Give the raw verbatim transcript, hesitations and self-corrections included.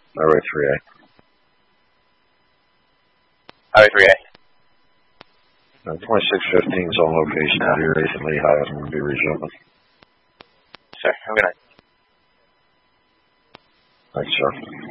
Highway three A. Highway three A. Uh, twenty-six fifteen is on location out here, Nathan Lehigh, and we'll be resuming. Sir, have a good night. Thanks, sir.